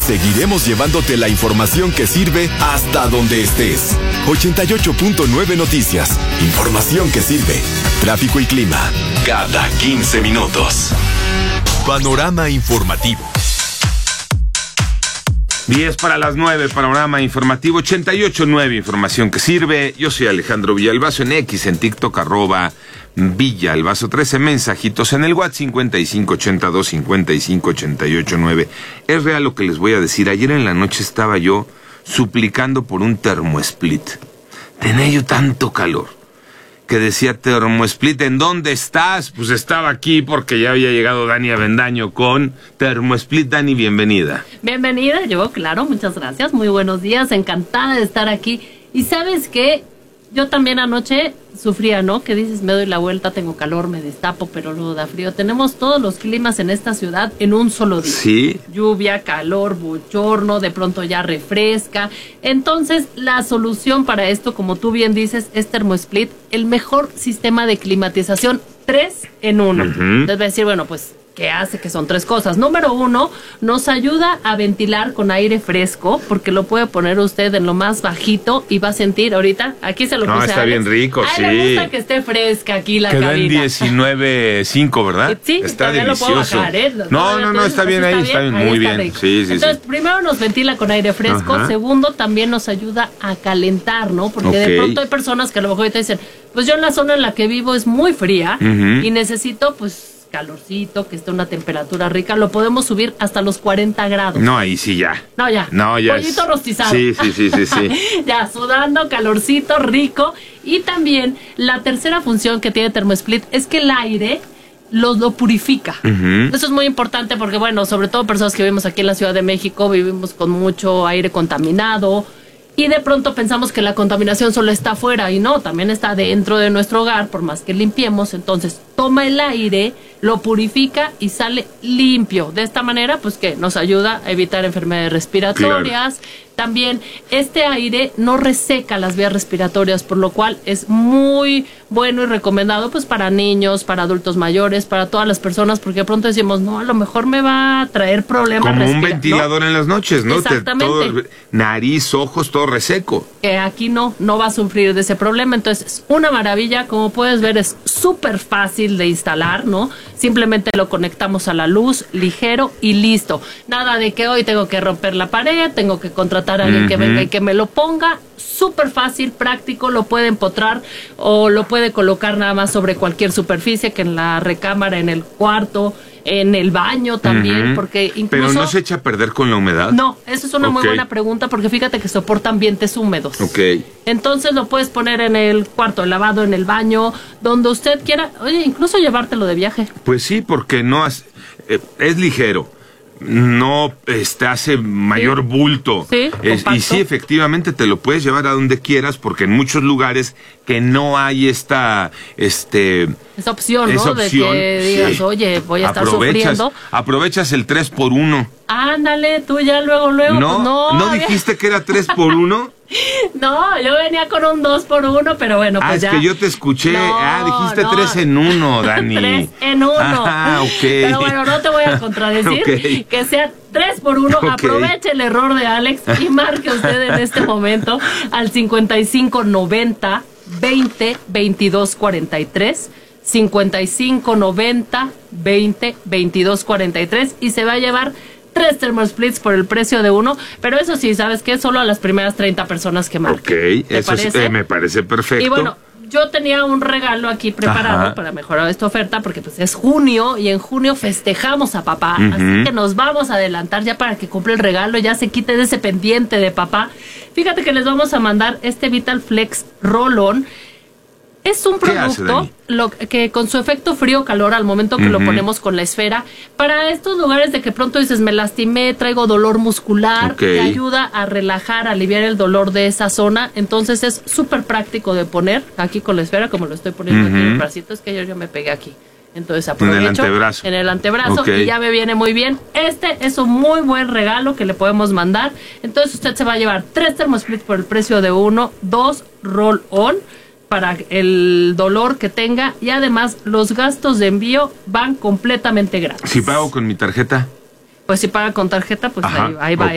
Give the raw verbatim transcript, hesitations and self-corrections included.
Seguiremos llevándote la información que sirve hasta donde estés. ochenta y ocho punto nueve Noticias. Información que sirve. Tráfico y clima cada quince minutos. Panorama informativo. diez para las nueve, panorama informativo ochenta y ocho punto nueve, información que sirve. Yo soy Alejandro Villalbazo en X, en TikTok, arroba Villalbazo trece, mensajitos en el WhatsApp cincuenta y cinco ochenta y dos cincuenta y cinco ochenta y ocho nueve. Es real lo que les voy a decir. Ayer en la noche estaba yo suplicando por un termosplit. Tenía yo tanto calor que decía, termosplit, ¿en dónde estás? Pues estaba aquí porque ya había llegado Dani Avendaño con termosplit. Dani, bienvenida. Bienvenida, yo, claro, muchas gracias, muy buenos días, encantada de estar aquí. Y ¿sabes qué? Yo también anoche sufría, ¿no? Que dices, me doy la vuelta, tengo calor, me destapo, pero luego da frío. Tenemos todos los climas en esta ciudad en un solo día. Sí. Lluvia, calor, bochorno, de pronto ya refresca. Entonces, la solución para esto, como tú bien dices, es ThermoSplit, el mejor sistema de climatización, tres en uno. Uh-huh. Entonces va a decir, bueno, pues, ¿qué hace? Que son tres cosas. Número uno, nos ayuda a ventilar con aire fresco, porque lo puede poner usted en lo más bajito y va a sentir ahorita, aquí se lo no, puse está a Alex. Bien rico, a sí. él le gusta que esté fresca aquí la Queda cabina. en diecinueve punto cinco, ¿verdad? Sí, está delicioso. Lo puedo bajar, ¿eh? No, no, no, está bien ahí, está bien, muy bien. Rico. Sí, sí, Entonces, sí. primero nos ventila con aire fresco. Ajá. Segundo, también nos ayuda a calentar, ¿no? Porque okay. de pronto hay personas que a lo mejor ahorita dicen, pues yo en la zona en la que vivo es muy fría, uh-huh. y necesito, pues, calorcito, que esté una temperatura rica, lo podemos subir hasta los cuarenta grados. No, ahí sí ya. No, ya. No, ya. Pollito es... rostizado. Sí, sí, sí, sí, sí. Ya, sudando, calorcito, rico. Y también la tercera función que tiene ThermoSplit es que el aire lo, lo purifica. Uh-huh. Eso es muy importante porque, bueno, sobre todo personas que vivimos aquí en la Ciudad de México, vivimos con mucho aire contaminado. Y de pronto pensamos que la contaminación solo está afuera y no, también está dentro de nuestro hogar, por más que limpiemos. Entonces toma el aire, lo purifica y sale limpio. De esta manera, pues que nos ayuda a evitar enfermedades respiratorias. Claro. También este aire no reseca las vías respiratorias, por lo cual es muy bueno y recomendado pues para niños, para adultos mayores, para todas las personas, porque de pronto decimos, no, a lo mejor me va a traer problemas. Como un ventilador, ¿no? En las noches, ¿no? Exactamente. Te, todo, nariz, ojos, todo reseco. Que aquí no, no va a sufrir de ese problema. Entonces, es una maravilla. Como puedes ver, es súper fácil de instalar, ¿no? Simplemente lo conectamos a la luz, ligero y listo. Nada de que hoy tengo que romper la pared, tengo que contratar a alguien uh-huh. que venga y que me lo ponga. Súper fácil, práctico, lo puede empotrar o lo puede colocar nada más sobre cualquier superficie, que en la recámara, en el cuarto, en el baño también, uh-huh. porque incluso... ¿Pero no se echa a perder con la humedad? No, eso es una okay. muy buena pregunta, porque fíjate que soporta ambientes húmedos. Ok. Entonces lo puedes poner en el cuarto, el lavado, en el baño, donde usted quiera, oye, incluso llevártelo de viaje. Pues sí, porque no has, eh, es ligero. No este, hace mayor sí. bulto. Sí, es, y sí, efectivamente te lo puedes llevar a donde quieras, porque en muchos lugares que no hay esta este esa opción, esa ¿no? opción, de que digas, sí. oye, voy a estar aprovechas, sufriendo. Aprovechas el tres por uno. Ándale, tú ya luego, luego. No, pues no, ¿no dijiste que era tres por uno? No, yo venía con un dos por uno, pero bueno, pues ah, ya. Ah, es que yo te escuché. No, ah, dijiste no. tres en uno, Dani. Tres en uno. Ah, ok. Pero bueno, no te voy a contradecir. Okay. Que sea tres por uno. Okay. Aproveche el error de Alex y marque usted en este momento al cincuenta y cinco noventa veinte veintidós cuarenta y tres. cincuenta y cinco noventa veinte veintidós cuarenta y tres y se va a llevar tres ThermoSplits por el precio de uno, pero eso sí, ¿sabes qué? Solo a las primeras treinta personas que marquen. Ok, eso sí, eh, me parece perfecto. Y bueno, yo tenía un regalo aquí preparado Ajá. para mejorar esta oferta, porque pues es junio y en junio festejamos a papá, uh-huh. así que nos vamos a adelantar ya para que compre el regalo, ya se quite de ese pendiente de papá. Fíjate que les vamos a mandar este Vital Flex Roll-On. Es un producto lo, que con su efecto frío-calor al momento que uh-huh. lo ponemos con la esfera, para estos lugares de que pronto dices, me lastimé, traigo dolor muscular, okay. te ayuda a relajar, a aliviar el dolor de esa zona. Entonces es súper práctico de poner aquí con la esfera, como lo estoy poniendo uh-huh. aquí en el bracito, es que yo, yo me pegué aquí. Entonces aprovecho. En el antebrazo. En el antebrazo okay. y ya me viene muy bien. Este es un muy buen regalo que le podemos mandar. Entonces usted se va a llevar tres ThermoSplits por el precio de uno, dos roll-on para el dolor que tenga, y además los gastos de envío van completamente gratis. Si pago con mi tarjeta. Pues si paga con tarjeta, pues ahí, ahí va.